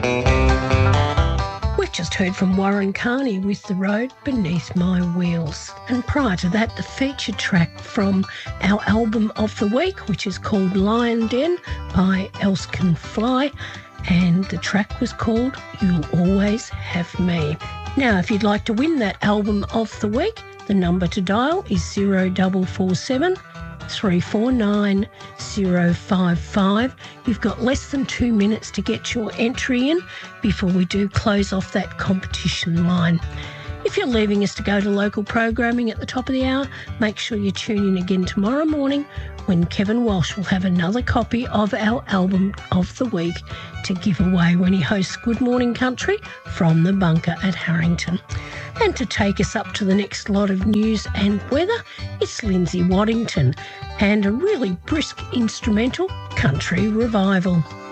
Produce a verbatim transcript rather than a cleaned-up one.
We've just heard from Warren Carney with The Road Beneath My Wheels. And prior to that, the feature track from our album of the week, which is called Lion Den by Else Can Fly. And the track was called You'll Always Have Me. Now, if you'd like to win that album of the week, the number to dial is zero four four seven, three four nine, zero five five. You've got less than two minutes to get your entry in before we do close off that competition line. If you're leaving us to go to local programming at the top of the hour, make sure you tune in again tomorrow morning when Kevin Walsh will have another copy of our album of the week to give away when he hosts Good Morning Country from the bunker at Harrington. And to take us up to the next lot of news and weather, it's Lindsay Waddington and a really brisk instrumental country revival.